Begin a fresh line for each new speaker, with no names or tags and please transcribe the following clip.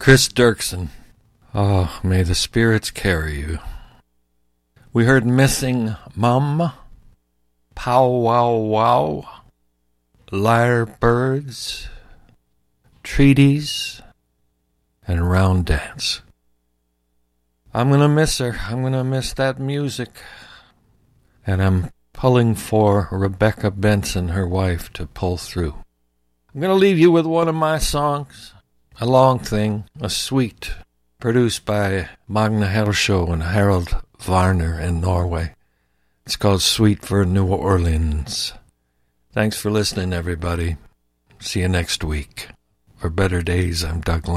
Chris Dirksen. Oh, may the spirits carry you. We heard Missing Mum, Pow Wow Wow, Lyrebirds, Treaties, and Round Dance. I'm going to miss her. I'm going to miss that music. And I'm pulling for Rebecca Benson, her wife, to pull through. I'm going to leave you with one of my songs, a long thing, a suite, produced by Magna Helshow and Harold Varner in Norway. It's called Suite for New Orleans. Thanks for listening, everybody. See you next week. For Better Days, I'm Doug Lund.